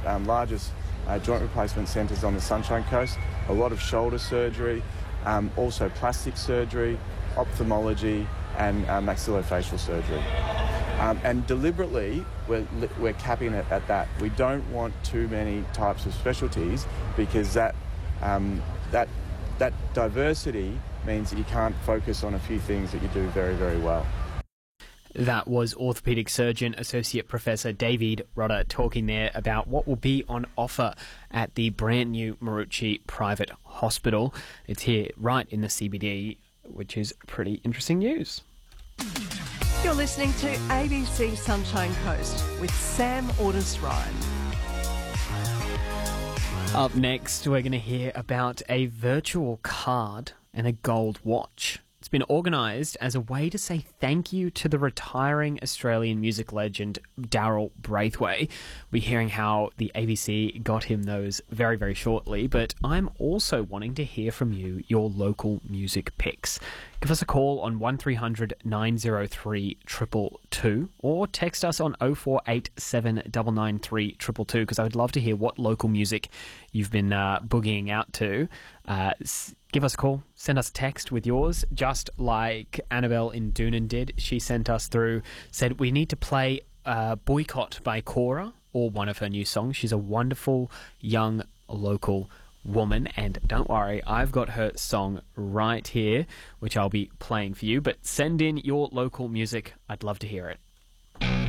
largest joint replacement centres on the Sunshine Coast. A lot of shoulder surgery, also plastic surgery, ophthalmology and maxillofacial surgery. And deliberately, we're capping it at that. We don't want too many types of specialties because that diversity means that you can't focus on a few things that you do very, very well. That was Orthopaedic Surgeon Associate Professor David Rodda talking there about what will be on offer at the brand new Maroochy Private Hospital. It's here right in the CBD, which is pretty interesting news. You're listening to ABC Sunshine Coast with Sam Ordus-Ryan. Up next, we're going to hear about a virtual card and a gold watch. It's been organised as a way to say thank you to the retiring Australian music legend Daryl Braithwaite. We're hearing how the ABC got him those very, very shortly, but I'm also wanting to hear from you, your local music picks. Give us a call on 1300 903 222 or text us on 0487 993 222 because I would love to hear what local music you've been boogieing out to. Give us a call, send us a text with yours, just like Annabelle in Doonan did. She sent us through, said we need to play Boycott by Cora or one of her new songs. She's a wonderful young local woman, and don't worry, I've got her song right here, which I'll be playing for you. But send in your local music. I'd love to hear it.